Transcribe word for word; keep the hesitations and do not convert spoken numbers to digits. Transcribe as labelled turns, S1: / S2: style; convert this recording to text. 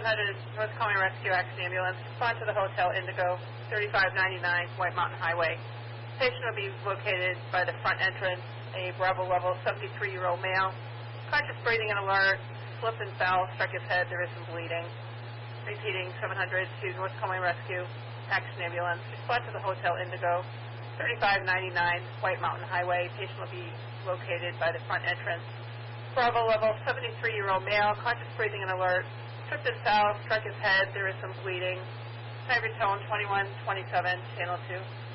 S1: hundred North Colony Rescue Action Ambulance. Respond to the Hotel Indigo, thirty-five ninety-nine White Mountain Highway. Patient will be located by the front entrance, a Bravo level seventy-three-year-old male. Conscious breathing and alert, slipped and fell, struck his head, there is some bleeding. Repeating, seven hundred to North Colony Rescue Action Ambulance. Respond to the Hotel Indigo, thirty-five ninety-nine White Mountain Highway. Patient will be located by the front entrance. Bravo level seventy-three-year-old male, conscious breathing and alert, tripped and fell, struck his head, there is some bleeding. Cyber tone twenty-one twenty-seven, channel two.